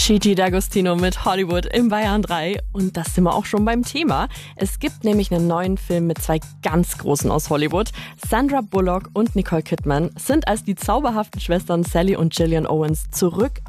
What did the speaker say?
Gigi D'Agostino mit Hollywood im Bayern 3. Und das sind wir auch schon beim Thema. Es gibt nämlich einen neuen Film mit zwei ganz Großen aus Hollywood. Sandra Bullock und Nicole Kidman sind als die zauberhaften Schwestern Sally und Gillian Owens zurück